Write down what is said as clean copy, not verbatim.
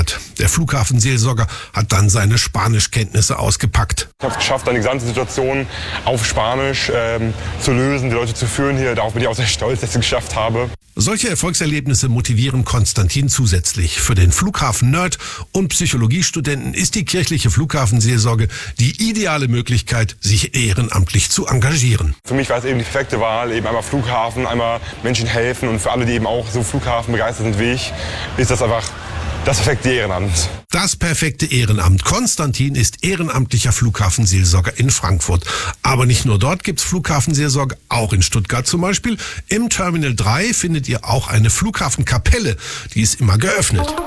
hat. Der Flughafenseelsorger hat dann seine Spanischkenntnisse ausgepackt. Ich habe es geschafft, dann die gesamte Situation auf Spanisch zu lösen, die Leute zu führen hier. Darauf bin ich auch sehr stolz, dass ich es geschafft habe. Solche Erfolgserlebnisse motivieren Konstantin zusätzlich. Für den Flughafen-Nerd und Psychologiestudenten ist die kirchliche Flughafenseelsorge die ideale Möglichkeit, sich ehrenamtlich zu engagieren. Für mich war es eben die perfekte Wahl, eben einmal Flughafen, einmal Menschen helfen, und für alle, die eben auch so Flughafen begeistert sind wie ich, ist das einfach das perfekte Ehrenamt. Das perfekte Ehrenamt. Konstantin ist ehrenamtlicher Flughafenseelsorger in Frankfurt. Aber nicht nur dort gibt's Flughafenseelsorge, auch in Stuttgart zum Beispiel. Im Terminal 3 findet ihr auch eine Flughafenkapelle. Die ist immer geöffnet.